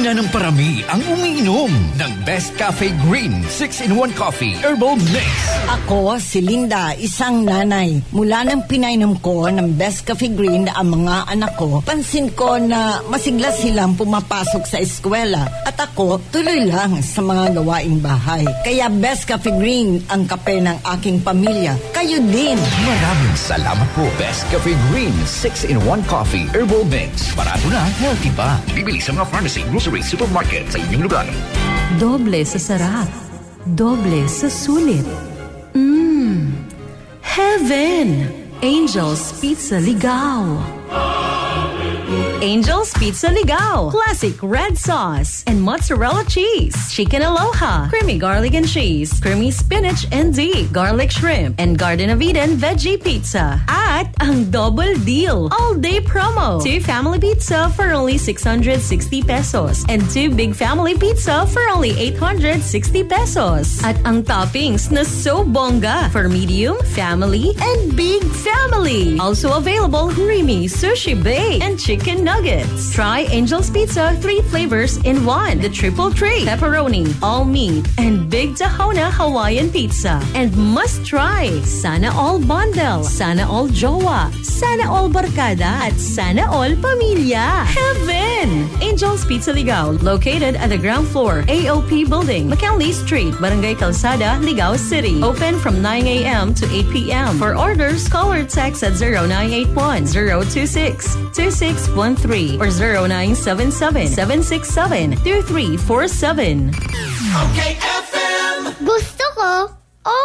na ng parami ang umiinom ng Best Cafe Green 6-in-1 Coffee Herbal Mix. Ako, si Linda, isang nanay. Mula nang pinainom ko ng Best Cafe Green ang mga anak ko, pansin ko na masigla silang pumapasok sa eskwela at ako tuloy lang sa mga gawaing bahay. Kaya Best Cafe Green ang kape ng aking pamilya. Kayo din. Maraming salamat po. Best Cafe Green 6-in-1 Coffee Herbal Mix. Barato na, healthy pa. Bibili sa mga pharmacy, grocery, supermarket sa inyong lugar. Doble sa sarap. Doble sa sulit. Heaven! Angel's Pizza Ligaw. Angel's Pizza Ligaw. Classic red sauce and mozzarella cheese. Chicken aloha. Creamy garlic and cheese. Creamy spinach and deep. Garlic shrimp. And Garden of Eden veggie pizza. At ang double deal. All-day promo. 2 family pizza for only 660 pesos. And 2 big family pizza for only 860 pesos. At ang toppings na so bongga for medium, family, and big family. Also available creamy sushi bay and chicken nuggets. Try Angel's Pizza 3 flavors in 1. The triple tray, pepperoni, all meat, and big Tahona Hawaiian pizza. And must try Sana All Bundle, Sana All Jowa, Sana All Barkada, at Sana All Pamilya. Heaven! Angel's Pizza Ligaw, located at the ground floor, AOP Building, McKinley Street, Barangay Calzada, Ligaw City. Open from 9 a.m. to 8 p.m. For orders, call or text at 0981-026-2613 or 0977-767-2347. Okay, FM! Gusto ko